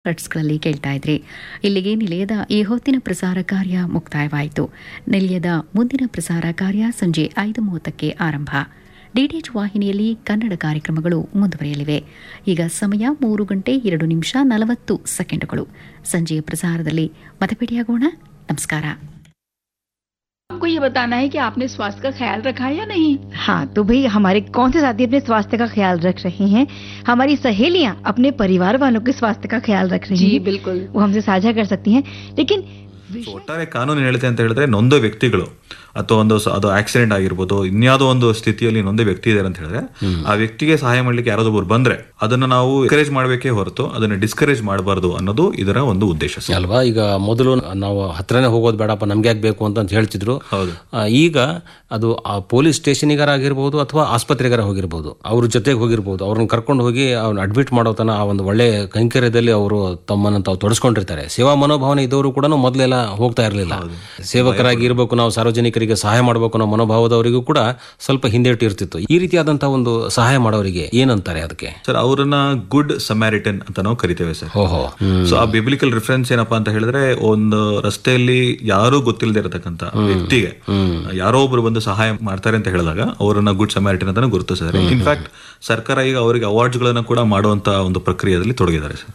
ಕಟ್ಸ್ಗಳಲ್ಲಿ ಕೇಳ್ತಾ ಇದ್ರಿ. ಇಲ್ಲಿಗೆ ನಿಲಯದ ಈ ಹೊತ್ತಿನ ಪ್ರಸಾರ ಕಾರ್ಯ ಮುಕ್ತಾಯವಾಯಿತು. ನಿಲಯದ ಮುಂದಿನ ಪ್ರಸಾರ ಕಾರ್ಯ ಸಂಜೆ 5:30ಕ್ಕೆ ಆರಂಭ. ಡಿಟಿಎಚ್ ವಾಹಿನಿಯಲ್ಲಿ ಕನ್ನಡ ಕಾರ್ಯಕ್ರಮಗಳು ಮುಂದುವರಿಯಲಿವೆ. ಈಗ ಸಮಯ 3:02:40. ಸಂಜೆಯ ಪ್ರಸಾರದಲ್ಲಿ ಮತ್ತೆ ಭೇಟಿಯಾಗೋಣ. ನಮಸ್ಕಾರ. आपको ये बताना है कि आपने स्वास्थ्य का ख्याल रखा है या नहीं? हाँ, तो भाई हमारे कौन से साथी अपने स्वास्थ्य का ख्याल रख रहे हैं? हमारी सहेलियां अपने परिवार वालों के स्वास्थ्य का ख्याल रख रही हैं। जी बिल्कुल, वो हमसे साझा कर सकती हैं. लेकिन ಒಟ್ಟಾರೆ ಕಾನೂನು ಹೇಳುತ್ತೆ ಅಂತ ಹೇಳಿದ್ರೆ ನೊಂದ ವ್ಯಕ್ತಿಗಳು ಅಥವಾ ಅದು ಆಕ್ಸಿಡೆಂಟ್ ಆಗಿರ್ಬೋದು, ಇನ್ಯಾವುದೋ ಒಂದು ಸ್ಥಿತಿಯಲ್ಲಿ ನೊಂದ ವ್ಯಕ್ತಿ ಇದ್ದಾರೆ ಅಂತ ಹೇಳಿದ್ರೆ ಆ ವ್ಯಕ್ತಿಗೆ ಸಹಾಯ ಮಾಡ್ಲಿಕ್ಕೆ ಯಾರಾದೊಬ್ಬರು ಬಂದ್ರೆ ಅದನ್ನ ನಾವು ಎನ್ಕರೇಜ್ ಮಾಡಬೇಕೇ ಹೊರತು ಅದನ್ನ ಡಿಸ್ಕರೇಜ್ ಮಾಡಬಾರ್ದು ಅನ್ನೋದು ಇದರ ಒಂದು ಉದ್ದೇಶ ಅಲ್ವಾ. ಈಗ ಮೊದಲು ನಾವು ಹತ್ರನೇ ಹೋಗೋದು ಬೇಡಪ್ಪ, ನಮ್ಗೆ ಯಾಕೆ ಬೇಕು ಅಂತ ಹೇಳ್ತಿದ್ರು. ಈಗ ಅದು ಆ ಪೊಲೀಸ್ ಸ್ಟೇಷನಿಗಾರಾಗಿರ್ಬೋದು ಅಥವಾ ಆಸ್ಪತ್ರೆಗಾರ ಹೋಗಿರ್ಬೋದು, ಅವ್ರ ಜೊತೆಗೆ ಹೋಗಿರ್ಬೋದು, ಅವ್ರನ್ನ ಕರ್ಕೊಂಡು ಹೋಗಿ ಅವ್ರನ್ನ ಅಡ್ಮಿಟ್ ಮಾಡೋ ತನ ಆ ಒಂದು ಒಳ್ಳೆ ಕೈಂಕರ್ಯದಲ್ಲಿ ಅವರು ತಮ್ಮನ್ನು ತಾವು ತೊಡಸ್ಕೊಂಡಿರ್ತಾರೆ. ಸೇವಾ ಮನೋಭಾವನೆ ಇದ್ದವರು ಕೂಡ ಮೊದಲೆಲ್ಲ ಹೋಗ್ತಾ ಇರಲಿಲ್ಲ. ಸೇವಕರಾಗಿ ಇರಬೇಕು, ನಾವು ಸಾರ್ವಜನಿಕರಿಗೆ ಸಹಾಯ ಮಾಡಬೇಕು ಅನ್ನೋ ಮನೋಭಾವದವರಿಗೂ ಕೂಡ ಸ್ವಲ್ಪ ಹಿಂದೇಟು ಇರ್ತಿತ್ತು. ಈ ರೀತಿಯಾದಂತಹ ಒಂದು ಸಹಾಯ ಮಾಡೋರಿಗೆ ಏನಂತಾರೆ ಅದಕ್ಕೆ? ಸರ್, ಅವರನ್ನ ಗುಡ್ ಸಮ್ಯಾರಿಟನ್ ಅಂತ ನಾವು ಕರಿತೇವೆ ಸರ್. ಸೊ ಆ ಬಿಬ್ಲಿಕಲ್ ರಿಫರೆನ್ಸ್ ಏನಪ್ಪಾ ಅಂತ ಹೇಳಿದ್ರೆ, ಒಂದು ರಸ್ತೆಯಲ್ಲಿ ಯಾರು ಗೊತ್ತಿಲ್ಲದೆ ಇರತಕ್ಕಂತ ವ್ಯಕ್ತಿಗೆ ಯಾರೋ ಒಬ್ರು ಬಂದು ಸಹಾಯ ಮಾಡ್ತಾರೆ ಅಂತ ಹೇಳಿದಾಗ ಅವರನ್ನ ಗುಡ್ ಸಮ್ಯಾರಿಟನ್ ಅಂತ ಗುರುತಿಸಿದ್ದಾರೆ. ಇನ್ಫ್ಯಾಕ್ಟ್ ಸರ್ಕಾರ ಈಗ ಅವರಿಗೆ ಅವಾರ್ಡ್ಸ್ ಗಳನ್ನ ಕೂಡ ಮಾಡುವಂತ ಒಂದು ಪ್ರಕ್ರಿಯೆಯಲ್ಲಿ ತೊಡಗಿದ್ದಾರೆ ಸರ್.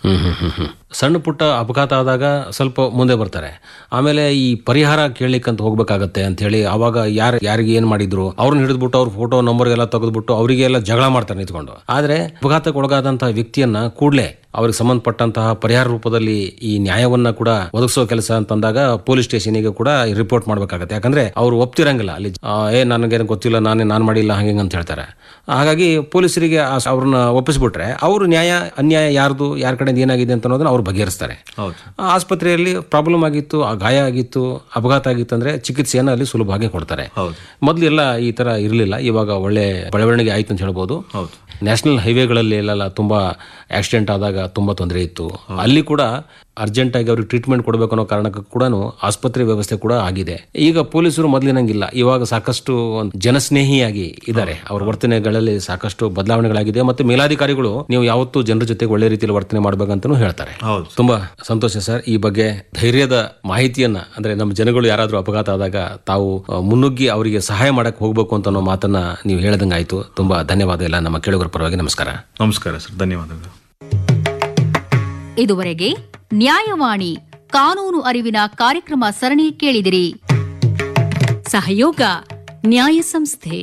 ಸಣ್ಣ ಪುಟ್ಟ ಅಪಘಾತ ಆದಾಗ ಸ್ವಲ್ಪ ಮುಂದೆ ಬರ್ತಾರೆ. ಆಮೇಲೆ ಈ ಪರಿಹಾರ ಕೇಳಲಿಕ್ಕಂತ ಹೋಗ್ಬೇಕಾಗತ್ತೆ ಅಂತ ಹೇಳಿ ಅವಾಗ ಯಾರಿಗೆ ಏನ್ ಮಾಡಿದ್ರು ಅವ್ರನ್ನ ಹಿಡಿದ್ಬಿಟ್ಟು ಅವ್ರ ಫೋಟೋ ನಂಬರ್ ಎಲ್ಲ ತೆಗೆದ್ಬಿಟ್ಟು ಅವರಿಗೆಲ್ಲ ಜಗಳ ಮಾಡ್ತಾರೆ ನಿಂತ್ಕೊಂಡು. ಆದ್ರೆ ಅಪಘಾತಕ್ಕೆ ಒಳಗಾದಂತಹ ವ್ಯಕ್ತಿಯನ್ನ ಕೂಡಲೇ ಅವ್ರಿಗೆ ಸಂಬಂಧಪಟ್ಟಂತಹ ಪರಿಹಾರ ರೂಪದಲ್ಲಿ ಈ ನ್ಯಾಯವನ್ನ ಕೂಡ ಒದಗಿಸೋ ಕೆಲಸ ಅಂತಂದಾಗ ಪೊಲೀಸ್ ಸ್ಟೇಷನ್ಗೆ ಕೂಡ ರಿಪೋರ್ಟ್ ಮಾಡ್ಬೇಕಾಗತ್ತೆ. ಯಾಕಂದ್ರೆ ಅವ್ರು ಒಪ್ತಿರಂಗಿಲ್ಲ ಅಲ್ಲಿ, ನನಗೇನು ಗೊತ್ತಿಲ್ಲ, ನಾನು ಮಾಡಿಲ್ಲ ಹಂಗೆ ಅಂತ ಹೇಳ್ತಾರೆ. ಹಾಗಾಗಿ ಪೊಲೀಸರಿಗೆ ಅವ್ರನ್ನ ಒಪ್ಪಿಸ್ಬಿಟ್ರೆ ಅವರು ನ್ಯಾಯ ಅನ್ಯಾಯ ಯಾರ್ದು, ಯಾರ ಕಡೆಯಿಂದ ಏನಾಗಿದೆ ಅಂತ ಅನ್ನೋದನ್ನ ಅವ್ರು ಬಗೆಹರಿಸ್ತಾರೆ. ಆಸ್ಪತ್ರೆಯಲ್ಲಿ ಪ್ರಾಬ್ಲಮ್ ಆಗಿತ್ತು, ಗಾಯ ಆಗಿತ್ತು, ಅಪಘಾತ ಆಗಿತ್ತು ಅಂದ್ರೆ ಚಿಕಿತ್ಸೆಯನ್ನು ಅಲ್ಲಿ ಸುಲಭವಾಗಿ ಕೊಡ್ತಾರೆ. ಮೊದಲು ಎಲ್ಲ ಈ ತರ ಇರಲಿಲ್ಲ, ಇವಾಗ ಒಳ್ಳೆ ಬೆಳವಣಿಗೆ ಆಯ್ತು ಅಂತ ಹೇಳ್ಬೋದು. ನ್ಯಾಷನಲ್ ಹೈವೇಗಳಲ್ಲಿ ಎಲ್ಲ ತುಂಬಾ ಆಕ್ಸಿಡೆಂಟ್ ಆದಾಗ ತುಂಬಾ ತೊಂದರೆ ಇತ್ತು. ಅಲ್ಲಿ ಕೂಡ ಅರ್ಜೆಂಟ್ ಆಗಿ ಅವ್ರಿಗೆ ಟ್ರೀಟ್ಮೆಂಟ್ ಕೊಡಬೇಕು ಅನ್ನೋ ಕಾರಣಕ್ಕೂ ಕೂಡ ಆಸ್ಪತ್ರೆ ವ್ಯವಸ್ಥೆ ಕೂಡ ಆಗಿದೆ. ಈಗ ಪೊಲೀಸರು ಮೊದಲಿನಂಗಿಲ್ಲ, ಇವಾಗ ಸಾಕಷ್ಟು ಜನಸ್ನೇಹಿಯಾಗಿ ಇದ್ದಾರೆ. ಅವರ ವರ್ತನೆಗಳಲ್ಲಿ ಸಾಕಷ್ಟು ಬದಲಾವಣೆಗಳಾಗಿದೆ. ಮತ್ತೆ ಮೇಲಾಧಿಕಾರಿಗಳು ನೀವು ಯಾವತ್ತೂ ಜನರ ಜೊತೆಗೆ ಒಳ್ಳೆ ರೀತಿಯಲ್ಲಿ ವರ್ತನೆ ಮಾಡಬೇಕಂತನೂ ಹೇಳ್ತಾರೆ. ತುಂಬಾ ಸಂತೋಷ ಸರ್. ಈ ಬಗ್ಗೆ ಧೈರ್ಯದ ಮಾಹಿತಿಯನ್ನ, ಅಂದ್ರೆ ನಮ್ಮ ಜನಗಳು ಯಾರಾದ್ರೂ ಅಪಘಾತ ಆದಾಗ ತಾವು ಮುನ್ನುಗ್ಗಿ ಅವರಿಗೆ ಸಹಾಯ ಮಾಡಕ್ ಹೋಗ್ಬೇಕು ಅಂತ ಅನ್ನೋ ಮಾತನ್ನ ನೀವು ಹೇಳ್ದಂಗಾಯ್ತು. ತುಂಬಾ ಧನ್ಯವಾದ ಎಲ್ಲ ನಮ್ಮ ಕೇಳುಗರ ಪರವಾಗಿ. ನಮಸ್ಕಾರ. ನಮಸ್ಕಾರ ಸರ್, ಧನ್ಯವಾದಗಳು. ಇದುವರೆಗೆ ನ್ಯಾಯವಾಣಿ ಕಾನೂನು ಅರಿವಿನ ಕಾರ್ಯಕ್ರಮ ಸರಣಿ ಕೇಳಿದಿರಿ. ಸಹಯೋಗ ನ್ಯಾಯ ಸಂಸ್ಥೆ.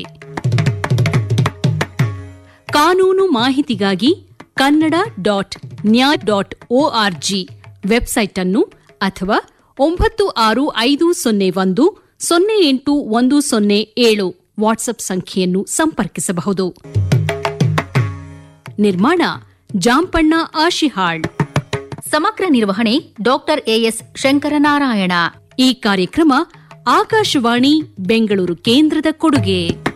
ಕಾನೂನು ಮಾಹಿತಿಗಾಗಿ kannada.nya.org ವೆಬ್ಸೈಟ್ ಅನ್ನು ಅಥವಾ 9550108107 ವಾಟ್ಸ್ಆಪ್ ಸಂಖ್ಯೆಯನ್ನು ಸಂಪರ್ಕಿಸಬಹುದು. ನಿರ್ಮಾಣ ಜಾಂಪಣ್ಣ ಆಶಿಹಾಳ್. ಸಮಗ್ರ ನಿರ್ವಹಣೆ ಡಾಕ್ಟರ್ ಎಎಸ್ ಶಂಕರನಾರಾಯಣ. ಈ ಕಾರ್ಯಕ್ರಮ ಆಕಾಶವಾಣಿ ಬೆಂಗಳೂರು ಕೇಂದ್ರದ ಕೊಡುಗೆ.